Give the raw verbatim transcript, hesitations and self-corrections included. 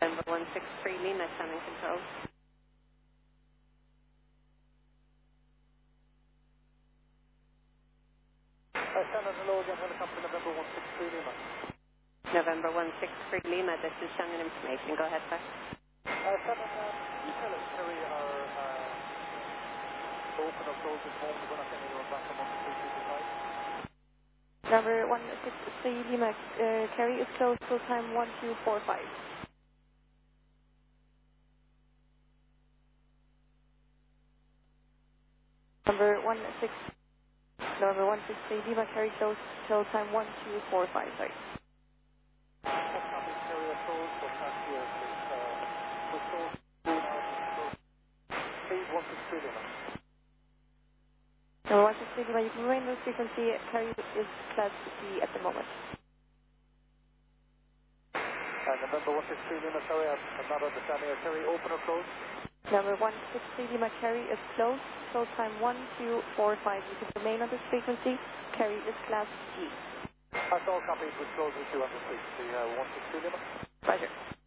November one six three Lima, Shannon Control. Uh, Shannon, hello again, helicopter November one six three Lima. November one six three Lima, this is Shannon Information. Go ahead, sir. Uh, Shannon, uh, you tell us, Terry, are uh, open or closed this morning? We're not getting anyone back from one six three two five. Number one six three Lima, uh, Kerry is closed till time one two four five. Number one six, number one six three Lima, Kerry closed till time one two four five, sorry. What copy, Terry, are closed, but not here, please. Uh, we're closed, closed. Please, one six three Lima. Number one six three Lima, you can remain on frequency, Kerry is class D at the moment. Uh, November one six three Lima, sorry, I'm, I'm not understanding. Are Terry open or closed? Number one six three Lima, Kerry is closed, close time one two four five. You can remain on this frequency, Kerry is class G. That's all copies with closed with two hundred frequency, uh, one six three Lima. Roger.